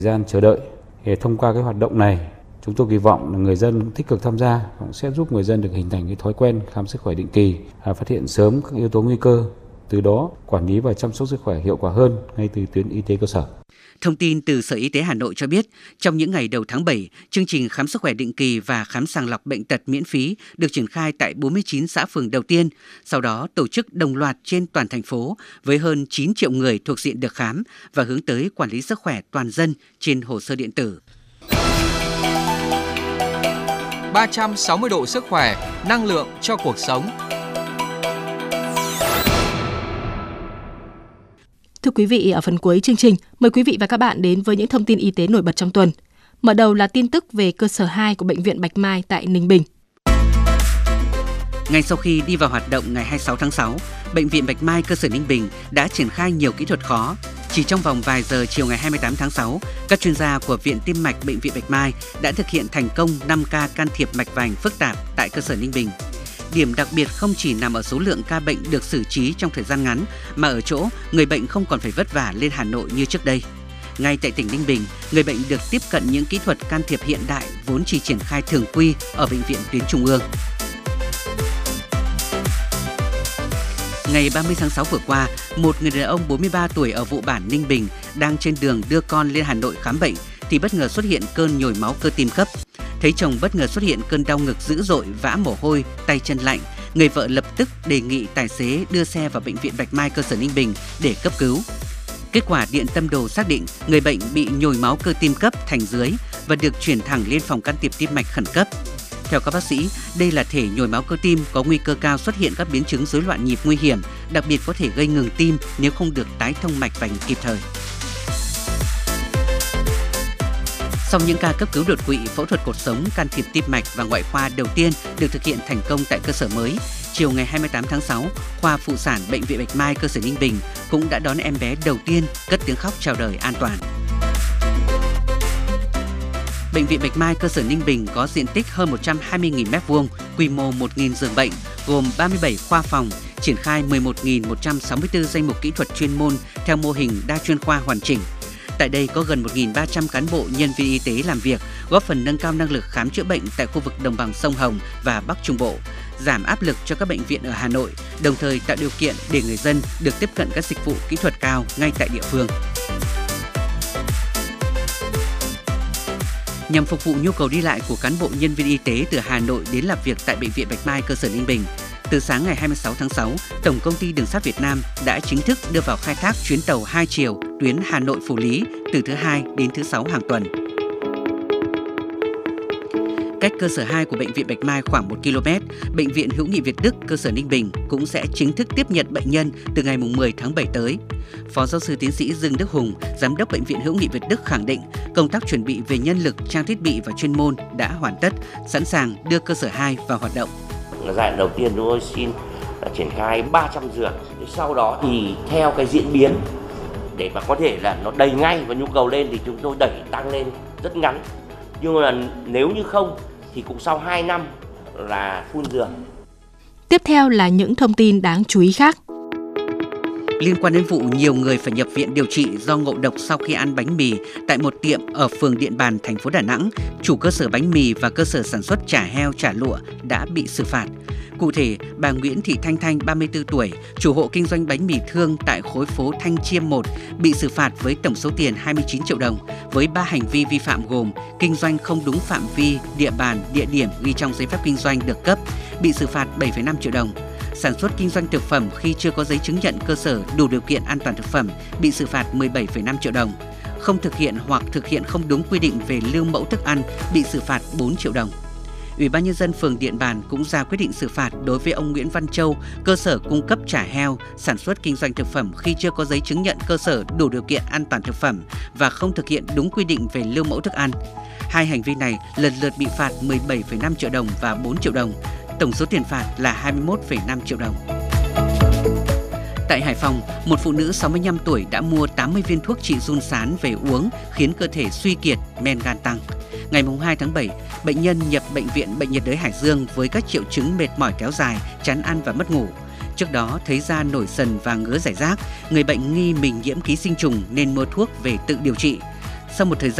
Thời gian chờ đợi thì thông qua cái hoạt động này, chúng tôi kỳ vọng là người dân tích cực tham gia cũng sẽ giúp người dân được hình thành cái thói quen khám sức khỏe định kỳ, phát hiện sớm các yếu tố nguy cơ, từ đó quản lý và chăm sóc sức khỏe hiệu quả hơn ngay từ tuyến y tế cơ sở. Thông tin từ Sở Y tế Hà Nội cho biết, trong những ngày đầu tháng 7, chương trình khám sức khỏe định kỳ và khám sàng lọc bệnh tật miễn phí được triển khai tại 49 xã phường đầu tiên, sau đó tổ chức đồng loạt trên toàn thành phố với hơn 9 triệu người thuộc diện được khám và hướng tới quản lý sức khỏe toàn dân trên hồ sơ điện tử. 360 độ sức khỏe, năng lượng cho cuộc sống. Thưa quý vị, ở phần cuối chương trình, mời quý vị và các bạn đến với những thông tin y tế nổi bật trong tuần. Mở đầu là tin tức về cơ sở 2 của Bệnh viện Bạch Mai tại Ninh Bình. Ngay sau khi đi vào hoạt động ngày 26 tháng 6, Bệnh viện Bạch Mai cơ sở Ninh Bình đã triển khai nhiều kỹ thuật khó. Chỉ trong vòng vài giờ chiều ngày 28 tháng 6, các chuyên gia của Viện Tim mạch Bệnh viện Bạch Mai đã thực hiện thành công 5 ca can thiệp mạch vành phức tạp tại cơ sở Ninh Bình. Điểm đặc biệt không chỉ nằm ở số lượng ca bệnh được xử trí trong thời gian ngắn, mà ở chỗ người bệnh không còn phải vất vả lên Hà Nội như trước đây. Ngay tại tỉnh Ninh Bình, người bệnh được tiếp cận những kỹ thuật can thiệp hiện đại vốn chỉ triển khai thường quy ở bệnh viện tuyến trung ương. Ngày 30 tháng 6 vừa qua, một người đàn ông 43 tuổi ở Vụ Bản, Ninh Bình đang trên đường đưa con lên Hà Nội khám bệnh thì bất ngờ xuất hiện cơn nhồi máu cơ tim cấp. Thấy chồng bất ngờ xuất hiện cơn đau ngực dữ dội, vã mồ hôi, tay chân lạnh, người vợ lập tức đề nghị tài xế đưa xe vào Bệnh viện Bạch Mai cơ sở Ninh Bình để cấp cứu. Kết quả điện tâm đồ xác định người bệnh bị nhồi máu cơ tim cấp thành dưới và được chuyển thẳng lên phòng can thiệp tim mạch khẩn cấp. Theo các bác sĩ, đây là thể nhồi máu cơ tim có nguy cơ cao xuất hiện các biến chứng rối loạn nhịp nguy hiểm, đặc biệt có thể gây ngừng tim nếu không được tái thông mạch vành kịp thời. Sau những ca cấp cứu đột quỵ, phẫu thuật cột sống, can thiệp tim mạch và ngoại khoa đầu tiên được thực hiện thành công tại cơ sở mới, chiều ngày 28 tháng 6, khoa phụ sản Bệnh viện Bạch Mai cơ sở Ninh Bình cũng đã đón em bé đầu tiên cất tiếng khóc chào đời an toàn. Bệnh viện Bạch Mai cơ sở Ninh Bình có diện tích hơn 120.000 m2, quy mô 1.000 giường bệnh, gồm 37 khoa phòng, triển khai 11.164 danh mục kỹ thuật chuyên môn theo mô hình đa chuyên khoa hoàn chỉnh. Tại đây có gần 1.300 cán bộ nhân viên y tế làm việc, góp phần nâng cao năng lực khám chữa bệnh tại khu vực đồng bằng sông Hồng và Bắc Trung Bộ, giảm áp lực cho các bệnh viện ở Hà Nội, đồng thời tạo điều kiện để người dân được tiếp cận các dịch vụ kỹ thuật cao ngay tại địa phương. Nhằm phục vụ nhu cầu đi lại của cán bộ nhân viên y tế từ Hà Nội đến làm việc tại Bệnh viện Bạch Mai cơ sở Ninh Bình, từ sáng ngày 26 tháng 6, Tổng công ty Đường sắt Việt Nam đã chính thức đưa vào khai thác chuyến tàu 2 chiều tuyến Hà Nội - Phủ Lý từ thứ Hai đến thứ Sáu hàng tuần. Cách cơ sở 2 của Bệnh viện Bạch Mai khoảng 1 km, Bệnh viện Hữu nghị Việt Đức cơ sở Ninh Bình cũng sẽ chính thức tiếp nhận bệnh nhân từ ngày 10 tháng 7 tới. Phó giáo sư tiến sĩ Dương Đức Hùng, Giám đốc Bệnh viện Hữu nghị Việt Đức khẳng định công tác chuẩn bị về nhân lực, trang thiết bị và chuyên môn đã hoàn tất, sẵn sàng đưa cơ sở 2 vào hoạt động. Giai đoạn đầu tiên chúng tôi xin triển khai 300 giường, sau đó thì theo cái diễn biến để mà có thể là nó đầy ngay và nhu cầu lên thì chúng tôi đẩy tăng lên rất ngắn. Nhưng mà nếu như không thì cũng sau 2 năm là full giường. Tiếp theo là những thông tin đáng chú ý khác. Liên quan đến vụ nhiều người phải nhập viện điều trị do ngộ độc sau khi ăn bánh mì tại một tiệm ở phường Điện Bàn, thành phố Đà Nẵng, chủ cơ sở bánh mì và cơ sở sản xuất chả heo, chả lụa đã bị xử phạt. Cụ thể, bà Nguyễn Thị Thanh Thanh, 34 tuổi, chủ hộ kinh doanh bánh mì Thương tại khối phố Thanh Chiêm 1, bị xử phạt với tổng số tiền 29 triệu đồng với 3 hành vi vi phạm gồm kinh doanh không đúng phạm vi, địa bàn, địa điểm ghi trong giấy phép kinh doanh được cấp, bị xử phạt 7,5 triệu đồng. Sản xuất kinh doanh thực phẩm khi chưa có giấy chứng nhận cơ sở đủ điều kiện an toàn thực phẩm, bị xử phạt 17,5 triệu đồng. Không thực hiện hoặc thực hiện không đúng quy định về lưu mẫu thức ăn, bị xử phạt 4 triệu đồng. Ủy ban nhân dân phường Điện Bàn cũng ra quyết định xử phạt đối với ông Nguyễn Văn Châu, cơ sở cung cấp chả heo, sản xuất kinh doanh thực phẩm khi chưa có giấy chứng nhận cơ sở đủ điều kiện an toàn thực phẩm và không thực hiện đúng quy định về lưu mẫu thức ăn. Hai hành vi này lần lượt bị phạt 17,5 triệu đồng và 4 triệu đồng. Tổng số tiền phạt là 21,5 triệu đồng. Tại Hải Phòng, một phụ nữ 65 tuổi đã mua 80 viên thuốc trị run sán về uống khiến cơ thể suy kiệt, men gan tăng. Ngày 2 tháng 7, bệnh nhân nhập Bệnh viện Bệnh nhiệt đới Hải Dương với các triệu chứng mệt mỏi kéo dài, chán ăn và mất ngủ. Trước đó thấy da nổi sần và ngứa rải rác, người bệnh nghi mình nhiễm ký sinh trùng nên mua thuốc về tự điều trị. Sau một thời gian